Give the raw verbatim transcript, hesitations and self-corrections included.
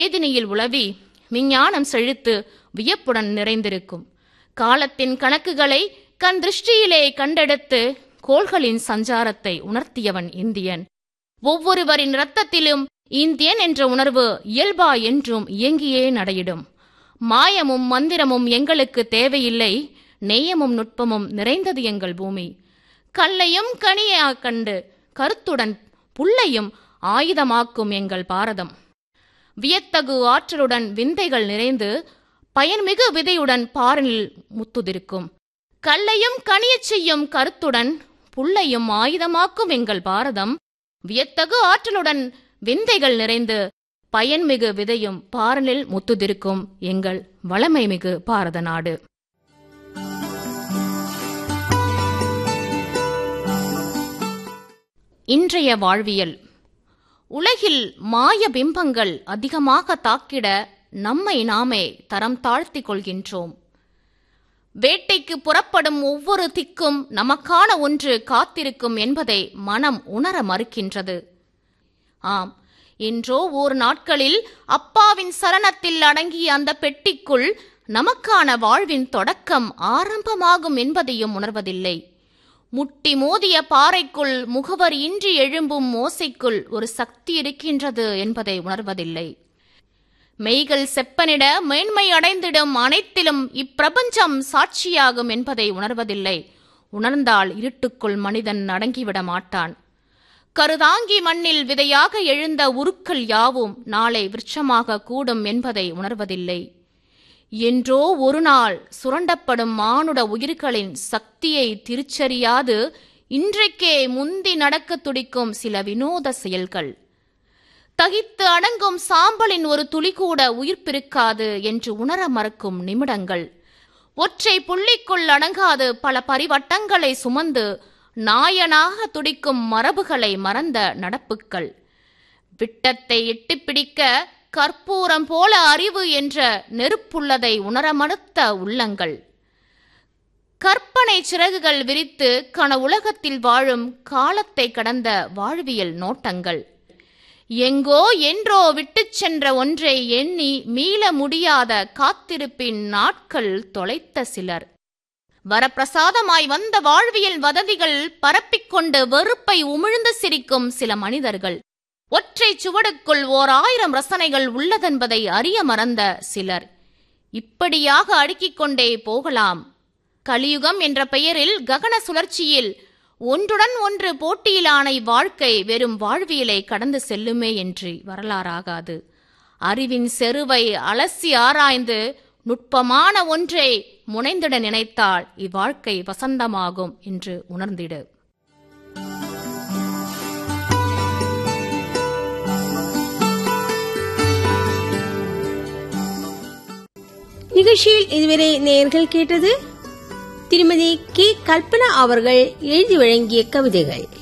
வேதினியில் உலவி விஞ்ஞானம் செழித்து வியப்புடன் நிறைந்திருக்கும். காலத்தின் கணக்குகளை கண் திருஷ்டியிலே கண்டெடுத்து கோள்களின் சஞ்சாரத்தை உணர்த்தியவன் இந்தியன். ஒவ்வொருவரின் இரத்தத்திலும் இந்தியன் என்ற உணர்வு இயல்பா என்றும் இயங்கியே நடையிடும். மாயமும் மந்திரமும் எங்களுக்கு தேவையில்லை, நேயமும் நுட்பமும் நிறைந்தது எங்கள் பூமி. கல்லையும் கனியா கண்டு கருத்துடன் புல்லையும் ஆயுதமாக்கும் எங்கள் பாரதம். வியத்தகு ஆற்றலுடன் விந்தைகள் நிறைந்து பயன்மிகு விதையுடன் பாரினில் முத்துதிருக்கும். கல்லையும் கனியச் செய்யும் கருத்துடன் புல்லையும் ஆயுதமாக்கும் எங்கள் பாரதம். வியத்தகு ஆற்றலுடன் விந்தைகள் நிறைந்து பயன்மிகு விதையும் பாரினில் முத்துதிருக்கும் எங்கள் வளமை மிகு பாரத நாடு. இன்றைய வாழ்வியல். உலகில் மாய பிம்பங்கள் அதிகமாக தாக்கிட நம்மை நாமே தரம் தாழ்த்திக் கொள்கின்றோம். வேட்டைக்கு புறப்படும் ஒவ்வொரு திக்கும் நமக்கான ஒன்று காத்திருக்கும் என்பதை மனம் உணர மறுக்கின்றது. ஆம், இன்றோ ஓர் நாட்களில் அப்பாவின் சரணத்தில் அடங்கிய அந்த பெட்டிக்குள் நமக்கான வாழ்வின் தொடக்கம் ஆரம்பமாகும் என்பதையும் உணர்வதில்லை. முட்டி மோதிய பாறைக்குள் முகவர் இன்றி எழும்பும் ஓசைக்குள் ஒரு சக்தி இருக்கின்றது என்பதை உணர்வதில்லை. மெய்கள் செப்பனிட மேன்மை அடைந்திடும் அனைத்திலும் இப்பிரபஞ்சம் சாட்சியாகும் என்பதை உணர்வதில்லை. உணர்ந்தால் இருட்டுக்குள் மனிதன் அடங்கிவிட மாட்டான். கருதாங்கி மண்ணில் விதையாக எழுந்த உருக்கள் யாவும் நாளை விருட்சமாக கூடும் என்பதை உணர்வதில்லை. என்றோ ஒரு நாள் சுரண்டப்படும் மானுட உயிர்களின் சக்தியை திருச்சறியாது இன்றைக்கே முந்தி நடக்க துடிக்கும் சில வினோத செயல்கள். தகித்து அடங்கும் சாம்பலின் ஒரு துளி கூட உயிர்ப்பிருக்காது என்று உணர மறுக்கும் நிமிடங்கள். ஒற்றை புள்ளிக்குள் அடங்காது பல பரிவட்டங்களை சுமந்து நாயனாக துடிக்கும் மரபுகளை மறந்த நடப்புக்கள். விட்டத்தை எட்டிப்பிடிக்க கற்பூரம் போல அறிவு என்ற நெருப்புள்ளதை உணர மறுத்த உள்ளங்கள். கற்பனை சிறகுகள் விரித்து கன உலகத்தில் வாழும் காலத்தை கடந்த வாழ்வியல் நோட்டங்கள். எங்கோ என்றோ விட்டுச் சென்ற ஒன்றை எண்ணி மீள முடியாத காத்திருப்பின் நாட்கள் தொலைத்த சிலர். வரப்பிரசாதமாய் வந்த வாழ்வியல் வதந்திகள் பரப்பிக்கொண்டு வெறுப்பை உமிழ்ந்து சிரிக்கும் சில மனிதர்கள். ஒற்றை சுவடுக்குள் ஓர் ஆயிரம் ரசனைகள் உள்ளதென்பதை அறிய மறந்த சிலர். இப்படியாக அடுக்கிக் கொண்டே போகலாம். கலியுகம் என்ற பெயரில் ககன சுழற்சியில் ஒன்றுடன் ஒன்று போட்டியிலான இவ்வாழ்க்கை வெறும் வாழ்வியலை கடந்து செல்லுமே என்று வரலாறாகாது. அறிவின் செருவை அலசி ஆராய்ந்து நுட்பமான ஒன்றை முனைந்திட நினைத்தால் இவ்வாழ்க்கை வசந்தமாகும் என்று உணர்ந்திடு. நிகழ்ச்சியில் இதுவரை நேயர்கள் கேட்டது திருமதி கே கல்பனா அவர்கள் எழுதி வழங்கிய கவிதைகள்.